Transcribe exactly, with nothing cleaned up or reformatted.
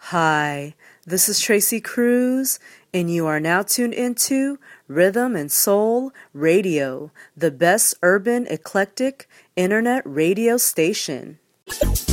Hi, this is Tracy Cruz, and you are now tuned into Rhythm and Soul Radio, the best urban eclectic internet radio station.